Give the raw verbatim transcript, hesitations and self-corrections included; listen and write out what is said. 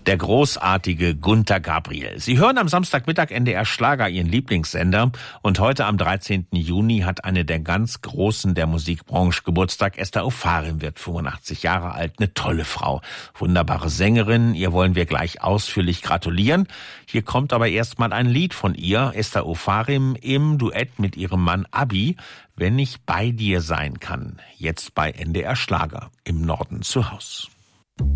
der großartige Gunter Gabriel. Sie hören am Samstagmittag N D R Schlager, Ihren Lieblingssender. Und heute am dreizehnten Juni hat eine der ganz Großen der Musikbranche Geburtstag. Esther Ofarim wird fünfundachtzig Jahre alt, eine tolle Frau. Wunderbare Sängerin, ihr wollen wir gleich ausführlich gratulieren. Hier kommt aber erstmal ein Lied von ihr, Esther Ofarim, im Duett mit ihrem Mann Abi, Wenn ich bei dir sein kann. Jetzt bei N D R Schlager, im Norden zu Haus.